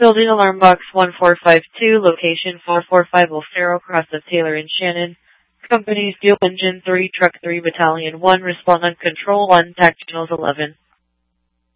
Building Alarm Box 1452, location 445 O'Farrell, cross of Taylor and Shannon. Company Steel Engine 3, Truck 3, Battalion 1, respond on Control 1, TAC Channels 11.